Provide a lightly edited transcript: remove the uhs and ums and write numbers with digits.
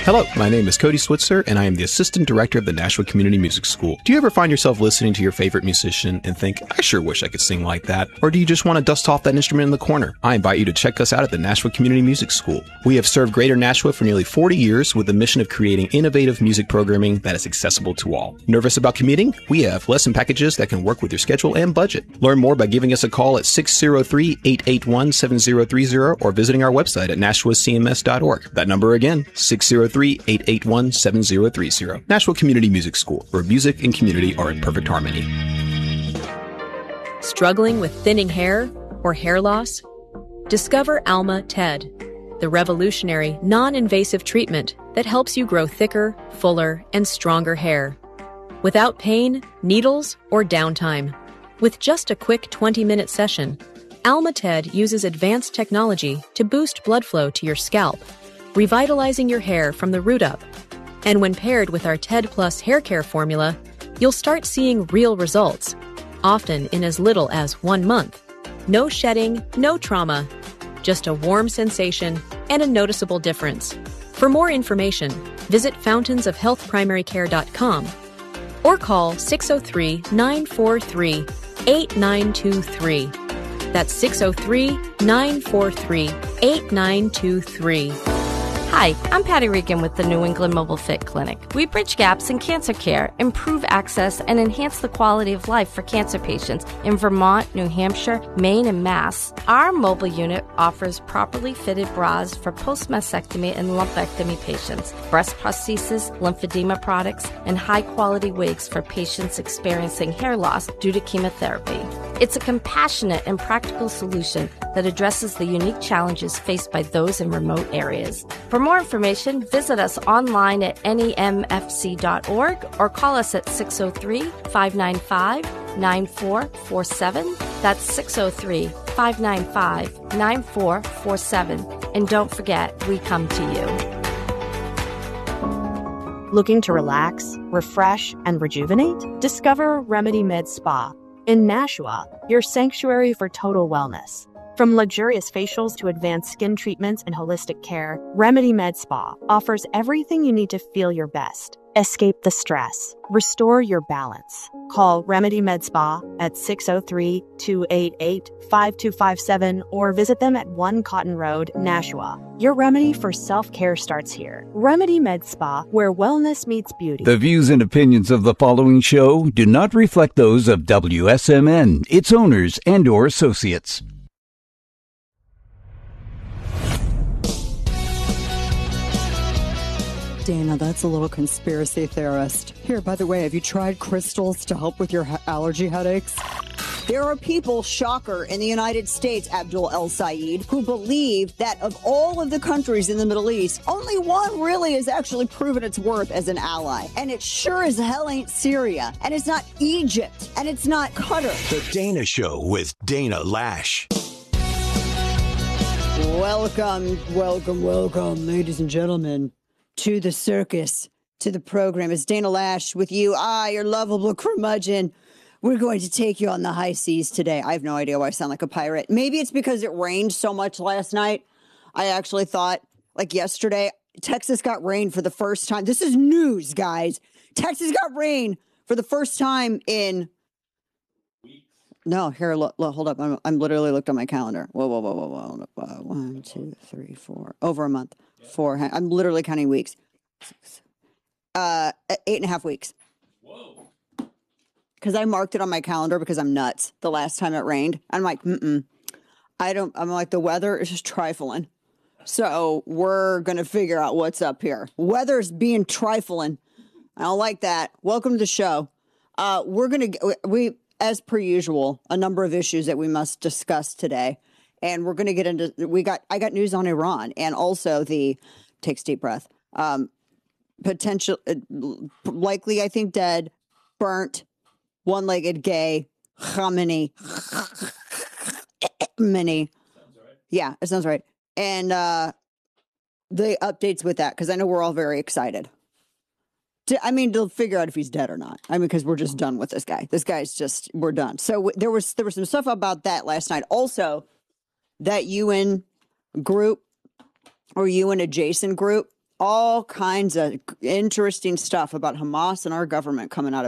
Hello, my name is Cody Switzer, and I am the Assistant Director of the Nashua Community Music School. Do you ever find yourself listening to your favorite musician and think, I sure wish I could sing like that? Or do you just want to dust off that instrument in the corner? I invite you to check us out at the Nashua Community Music School. We have served Greater Nashua for nearly 40 years with the mission of creating innovative music programming that is accessible to all. Nervous about commuting? We have lesson packages that can work with your schedule and budget. Learn more by giving us a call at 603-881-7030 or visiting our website at nashuacms.org. That number again, 603-881-7030. Nashua Community Music School, where music and community are in perfect harmony. Struggling with thinning hair or hair loss? Discover Alma TED, the revolutionary, non-invasive treatment that helps you grow thicker, fuller, and stronger hair. Without pain, needles, or downtime. With just a quick 20-minute session, Alma TED uses advanced technology to boost blood flow to your scalp, revitalizing your hair from the root up. And when paired with our TED Plus hair care formula, you'll start seeing real results, often in as little as 1 month. No shedding, no trauma, just a warm sensation and a noticeable difference. For more information, visit fountainsofhealthprimarycare.com or call 603-943-8923. That's 603-943-8923. Hi, I'm Patty Regan with the New England Mobile Fit Clinic. We bridge gaps in cancer care, improve access, and enhance the quality of life for cancer patients in Vermont, New Hampshire, Maine, and Mass. Our mobile unit offers properly fitted bras for post-mastectomy and lumpectomy patients, breast prosthesis, lymphedema products, and high-quality wigs for patients experiencing hair loss due to chemotherapy. It's a compassionate and practical solution that addresses the unique challenges faced by those in remote areas. For more information, visit us online at nemfc.org or call us at 603-595-9447. That's 603-595-9447. And don't forget, we come to you. Looking to relax, refresh, and rejuvenate? Discover Remedy Med Spa in Nashua, your sanctuary for total wellness. From luxurious facials to advanced skin treatments and holistic care, Remedy Med Spa offers everything you need to feel your best. Escape the stress. Restore your balance. Call Remedy Med Spa at 603-288-5257 or visit them at 1 Cotton Road, Nashua. Your remedy for self-care starts here. Remedy Med Spa, where wellness meets beauty. The views and opinions of the following show do not reflect those of WSMN, its owners, and/or associates. Dana, that's a little conspiracy theorist. Here, by the way, have you tried crystals to help with your allergy headaches? There are people, shocker, in the United States, Abdul El Sayed, who believe that of all of the countries in the Middle East, only one really has actually proven its worth as an ally. And it sure as hell ain't Syria. And it's not Egypt. And it's not Qatar. The Dana Show with Dana Lash. Welcome, ladies and gentlemen, to the circus, to the program. It's Dana Lash with you, your lovable curmudgeon. We're going to take you on the high seas today. I have no idea why I sound like a pirate. Maybe it's because it rained so much last night. I actually thought, like yesterday, Texas got rain for the first time. This is news, guys. Texas got rain for the first time in... No, here, look, hold up. I'm literally looked on my calendar. Whoa. 1, 2, 3, 4. Over a month. 4. I'm literally counting weeks. 8.5 weeks. Whoa. Because I marked it on my calendar because I'm nuts. The last time it rained. I'm like, I'm like, the weather is just trifling. So we're going to figure out what's up here. Weather's being trifling. I don't like that. Welcome to the show. As per usual, a number of issues that we must discuss today. And we're going to get into, I got news on Iran and also takes deep breath, potential, likely, I think, dead, burnt, one-legged gay, Khamenei. Yeah, it sounds right. And the updates with that, because I know we're all very excited. They'll figure out if he's dead or not. Because we're just done with this guy. This guy's just, we're done. So there was some stuff about that last night. Also, that UN group or UN adjacent group all kinds of interesting stuff about Hamas and our government coming out of